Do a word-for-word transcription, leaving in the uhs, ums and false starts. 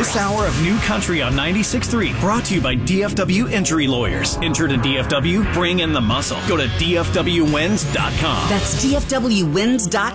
This hour of New Country on ninety-six point three brought to you by D F W Injury Lawyers. Injured in D F W? Bring in the muscle. Go to D F W wins dot com. That's D F W wins dot com.